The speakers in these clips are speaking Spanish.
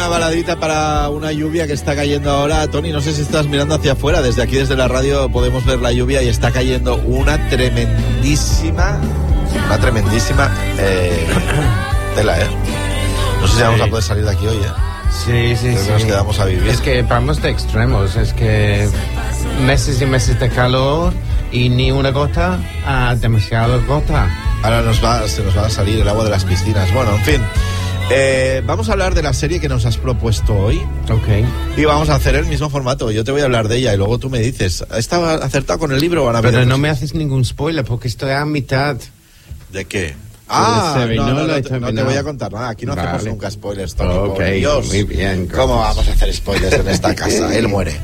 una baladita para una lluvia que está cayendo ahora. Tony, no sé si estás mirando hacia afuera. Desde aquí, desde la radio, podemos ver la lluvia y está cayendo una tremendísima tela, ¿eh? No sé si vamos a poder salir de aquí hoy, ¿eh? Sí. Creo que nos quedamos a vivir. Es que vamos de extremos, es que meses y meses de calor y ni una gota a demasiada gota. Ahora se nos va a salir el agua de las piscinas. Bueno, en fin. Vamos a hablar de la serie que nos has propuesto hoy. Ok. Y vamos a hacer el mismo formato. Yo te voy a hablar de ella y luego tú me dices, ¿estaba acertado con el libro o ahora? Pero no me haces ningún spoiler porque estoy a mitad. ¿De qué? No te voy a contar nada. Aquí no hacemos nunca spoilers, Tony. Ok, Dios. muy bien. ¿Cómo vamos a hacer spoilers en esta casa? Él muere.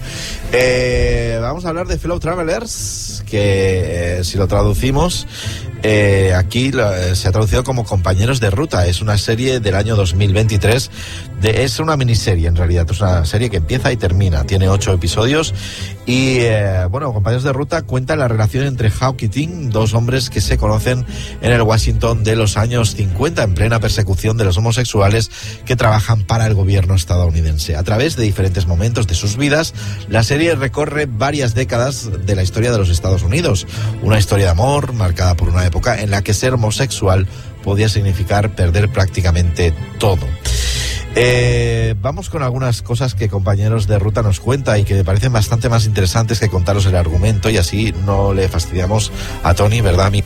Vamos a hablar de Fellow Travelers, que si lo traducimos, aquí se ha traducido como Compañeros de Ruta. Es una serie del año 2023. Es una miniserie, en realidad. Es una serie que empieza y termina. Tiene 8 episodios. Y, Compañeros de Ruta cuenta la relación entre Hawk y Tim, dos hombres que se conocen en el Washington de los años 50, en plena persecución de los homosexuales que trabajan para el gobierno estadounidense. A través de diferentes momentos de sus vidas, la serie recorre varias décadas de la historia de los Estados Unidos. Una historia de amor marcada por una época en la que ser homosexual podía significar perder prácticamente todo. Vamos con algunas cosas que Compañeros de Ruta nos cuenta y que me parecen bastante más interesantes que contaros el argumento, y así no le fastidiamos a Tony, ¿verdad? A mí.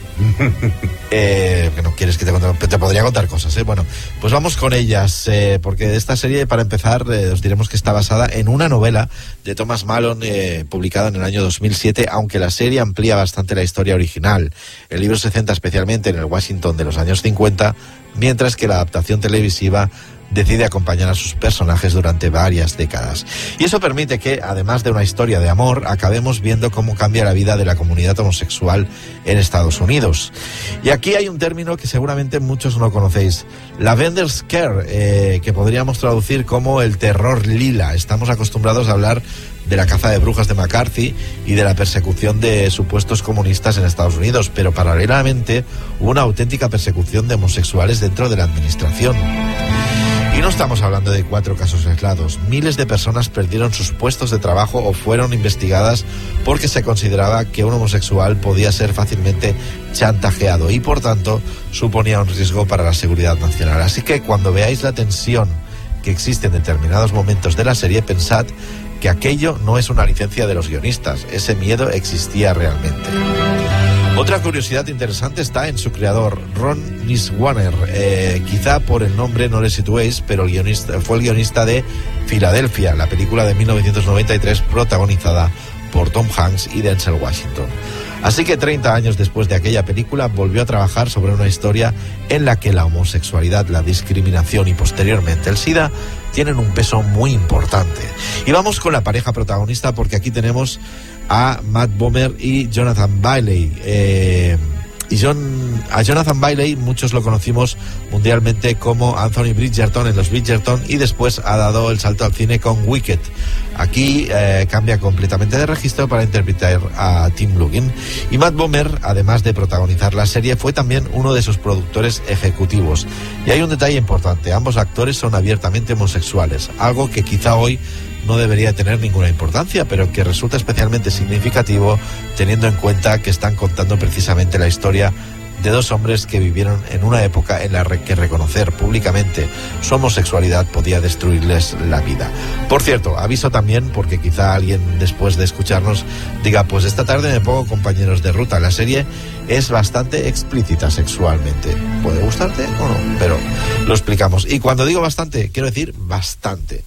Que no quieres que te cuente, te podría contar cosas, ¿eh? Bueno, pues vamos con ellas, porque de esta serie, para empezar, os diremos que está basada en una novela de Thomas Malon, publicada en el año 2007, aunque la serie amplía bastante la historia original. El libro se centra especialmente en el Washington de los años 50, mientras que la adaptación televisiva decide acompañar a sus personajes durante varias décadas. Y eso permite que, además de una historia de amor, acabemos viendo cómo cambia la vida de la comunidad homosexual en Estados Unidos. Y aquí hay un término que seguramente muchos no conocéis, Lavender Scare, que podríamos traducir como el terror lila. Estamos acostumbrados a hablar de la caza de brujas de McCarthy y de la persecución de supuestos comunistas en Estados Unidos, pero paralelamente hubo una auténtica persecución de homosexuales dentro de la administración. Y no estamos hablando de 4 casos aislados. Miles de personas perdieron sus puestos de trabajo o fueron investigadas porque se consideraba que un homosexual podía ser fácilmente chantajeado y, por tanto, suponía un riesgo para la seguridad nacional. Así que cuando veáis la tensión que existe en determinados momentos de la serie, pensad que aquello no es una licencia de los guionistas. Ese miedo existía realmente. Otra curiosidad interesante está en su creador, Ron Niswanger. Quizá por el nombre no le situéis, pero fue el guionista de Filadelfia, la película de 1993 protagonizada por Tom Hanks y Denzel Washington. Así que 30 años después de aquella película volvió a trabajar sobre una historia en la que la homosexualidad, la discriminación y posteriormente el SIDA tienen un peso muy importante. Y vamos con la pareja protagonista, porque aquí tenemos a Matt Bomer y Jonathan Bailey. A Jonathan Bailey muchos lo conocimos mundialmente como Anthony Bridgerton en Los Bridgerton, y después ha dado el salto al cine con Wicked. Aquí cambia completamente de registro para interpretar a Tim Lugin. Y Matt Bomer, además de protagonizar la serie, fue también uno de sus productores ejecutivos. Y hay un detalle importante: ambos actores son abiertamente homosexuales, algo que quizá hoy no debería tener ninguna importancia, pero que resulta especialmente significativo teniendo en cuenta que están contando precisamente la historia de dos hombres que vivieron en una época en la que reconocer públicamente su homosexualidad podía destruirles la vida. Por cierto, aviso también, porque quizá alguien después de escucharnos diga, pues esta tarde me pongo Compañeros de Ruta. La serie es bastante explícita sexualmente. Puede gustarte o no, pero lo explicamos. Y cuando digo bastante, quiero decir bastante.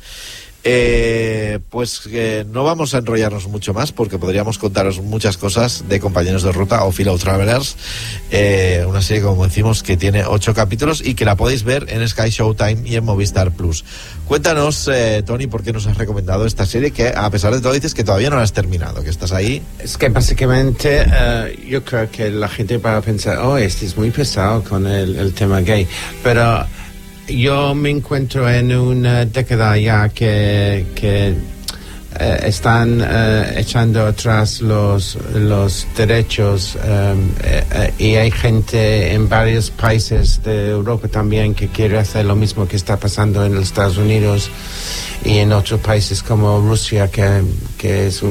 No vamos a enrollarnos mucho más, porque podríamos contaros muchas cosas de Compañeros de Ruta o Fellow Travelers, una serie, como decimos, que tiene 8 capítulos y que la podéis ver en Sky Showtime y en Movistar Plus. Cuéntanos, Tony, por qué nos has recomendado esta serie, que a pesar de todo dices que todavía no la has terminado, que estás ahí. Es que básicamente yo creo que la gente va a pensar, este es muy pesado con el tema gay, pero yo me encuentro en una década ya que están echando atrás los derechos y hay gente en varios países de Europa también que quiere hacer lo mismo que está pasando en los Estados Unidos y en otros países como Rusia, que es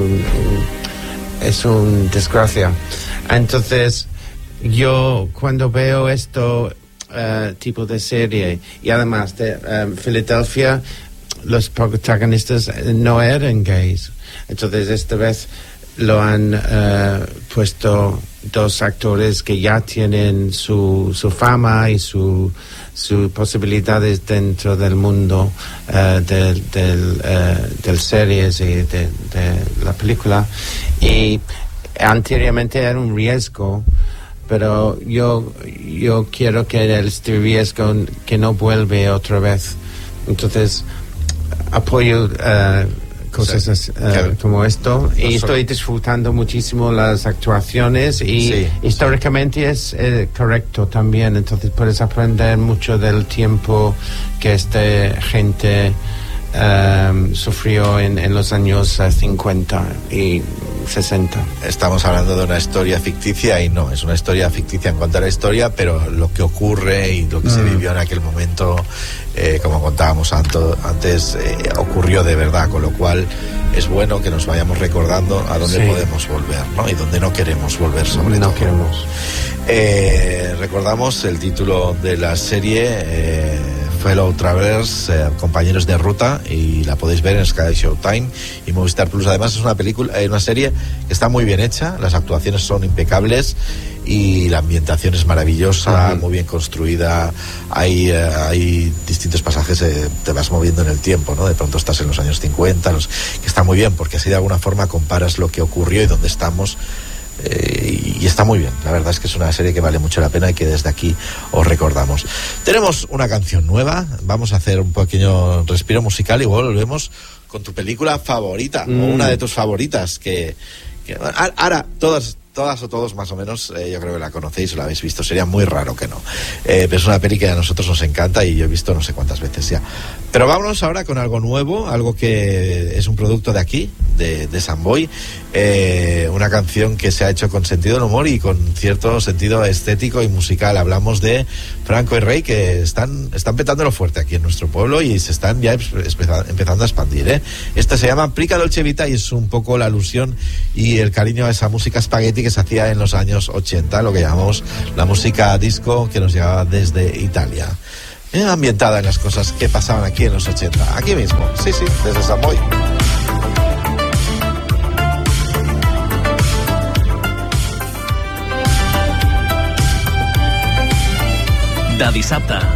un desgracia. Entonces yo cuando veo esto tipo de serie, y además de Filadelfia, los protagonistas no eran gays, entonces esta vez lo han puesto dos actores que ya tienen su fama y sus posibilidades dentro del mundo del series y de la película, y anteriormente era un riesgo, pero yo quiero que este riesgo que no vuelve otra vez. Entonces apoyo cosas como esto, y estoy disfrutando muchísimo las actuaciones, y históricamente es correcto también, entonces puedes aprender mucho del tiempo que esta gente sufrió en los años 50 y 60. Estamos hablando de una historia ficticia, y no, es una historia ficticia en cuanto a la historia, pero lo que ocurre y lo que se vivió en aquel momento, como contábamos antes, ocurrió de verdad, con lo cual es bueno que nos vayamos recordando a dónde podemos volver, ¿no? Y dónde no queremos volver, sobre todo. No queremos. Recordamos el título de la serie, Fellow Travelers, compañeros de ruta, y la podéis ver en Sky Showtime y Movistar Plus. Además es una serie que está muy bien hecha, las actuaciones son impecables y la ambientación es maravillosa, muy bien construida. Hay distintos pasajes, te vas moviendo en el tiempo, ¿no? De pronto estás en los años 50, que está muy bien, porque así de alguna forma comparas lo que ocurrió y dónde estamos. Y está muy bien, la verdad es que es una serie que vale mucho la pena y que desde aquí os recordamos. Tenemos una canción nueva, vamos a hacer un pequeño respiro musical y volvemos con tu película favorita, o una de tus favoritas, que ahora todas o todos más o menos, yo creo que la conocéis o la habéis visto, sería muy raro que no, pero es una peli que a nosotros nos encanta y yo he visto no sé cuántas veces ya. Pero vámonos ahora con algo nuevo, algo que es un producto de aquí, de Samboy, una canción que se ha hecho con sentido del humor y con cierto sentido estético y musical. Hablamos de Franco y Rey, que están petándolo fuerte aquí en nuestro pueblo y se están ya empezando a expandir, Esta se llama Plica Dolce Vita y es un poco la alusión y el cariño a esa música spaghetti que se hacía en los años 80, lo que llamamos la música disco, que nos llegaba desde Italia, ambientada en las cosas que pasaban aquí en los 80, aquí mismo, sí, desde Samboy. De dissabte